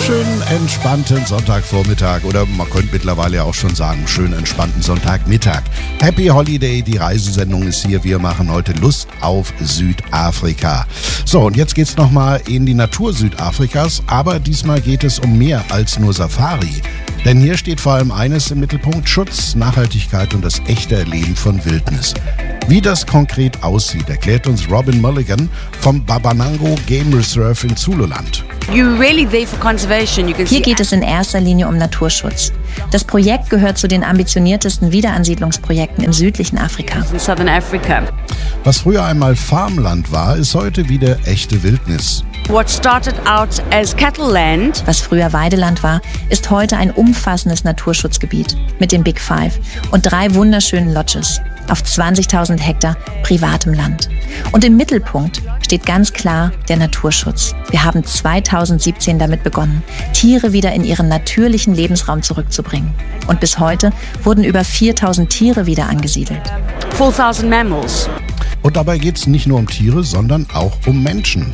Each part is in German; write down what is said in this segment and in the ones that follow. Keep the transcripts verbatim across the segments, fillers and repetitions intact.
Schönen entspannten Sonntagvormittag oder man könnte mittlerweile ja auch schon sagen, schönen entspannten Sonntagmittag. Happy Holiday, die Reisesendung ist hier. Wir machen heute Lust auf Südafrika. So, und jetzt geht's nochmal in die Natur Südafrikas, aber diesmal geht es um mehr als nur Safari. Denn hier steht vor allem eines im Mittelpunkt: Schutz, Nachhaltigkeit und das echte Erleben von Wildnis. Wie das konkret aussieht, erklärt uns Robin Mulligan vom Babanango Game Reserve in Zululand. Hier geht es in erster Linie um Naturschutz. Das Projekt gehört zu den ambitioniertesten Wiederansiedlungsprojekten im südlichen Afrika. Was früher einmal Farmland war, ist heute wieder echte Wildnis. What started out as cattle land, was früher Weideland war, ist heute ein umfassendes Naturschutzgebiet mit den Big Five und drei wunderschönen Lodges auf zwanzigtausend Hektar privatem Land. Und im Mittelpunkt steht ganz klar der Naturschutz. Wir haben zweitausendsiebzehn damit begonnen, Tiere wieder in ihren natürlichen Lebensraum zurückzubringen. Und bis heute wurden über viertausend Tiere wieder angesiedelt. viertausend mammals. Und dabei geht es nicht nur um Tiere, sondern auch um Menschen.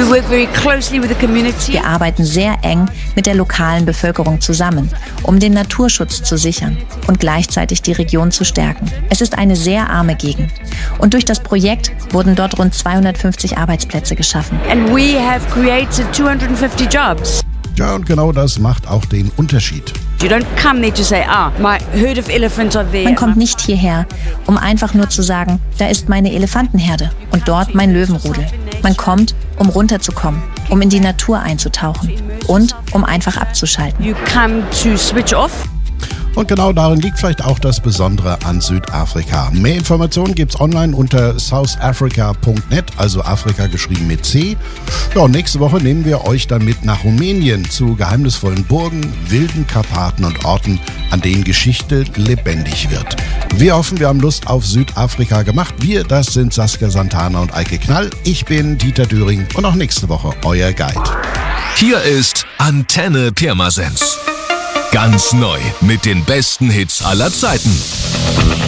Wir arbeiten sehr eng mit der lokalen Bevölkerung zusammen, um den Naturschutz zu sichern und gleichzeitig die Region zu stärken. Es ist eine sehr arme Gegend. Und durch das Projekt wurden dort rund zweihundertfünfzig Arbeitsplätze geschaffen. And we have created two hundred fifty jobs. Ja, und genau das macht auch den Unterschied. You don't come there to say, ah, my herd of elephants are there. Man kommt nicht hierher, um einfach nur zu sagen, da ist meine Elefantenherde und dort mein Löwenrudel. Man kommt, um runterzukommen, um in die Natur einzutauchen und um einfach abzuschalten. You come to switch off. Und genau darin liegt vielleicht auch das Besondere an Südafrika. Mehr Informationen gibt's online unter south africa punkt net, also Afrika geschrieben mit C. Ja, und nächste Woche nehmen wir euch dann mit nach Rumänien zu geheimnisvollen Burgen, wilden Karpaten und Orten, an denen Geschichte lebendig wird. Wir hoffen, wir haben Lust auf Südafrika gemacht. Wir, das sind Saskia Santana und Eike Knall. Ich bin Dieter Döring und auch nächste Woche euer Guide. Hier ist Antenne Pirmasens. Ganz neu mit den besten Hits aller Zeiten.